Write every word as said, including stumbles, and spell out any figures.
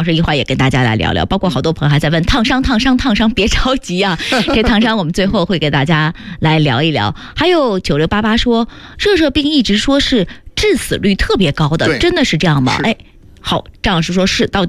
老师一会儿也跟大家来聊聊，包括好多朋友还在问烫伤烫伤烫伤，别着急啊，这烫伤我们最后会给大家来聊一聊。还有九六八八说热热病一直说是致死率特别高的，真的是这样吗？哎，好，张老师说是，到